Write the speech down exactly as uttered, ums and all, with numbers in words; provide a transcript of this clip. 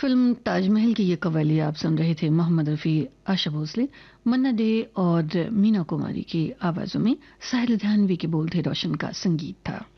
Film Taj Mahal की ये कव्वाली आप सुन रहे थे मोहम्मद रफ़ी, आशा भोसले, मन्ना डे और मीना कुमारी की आवाज़ों में। साहिर लुधियानवी के बोल थे, रोशन का संगीत था।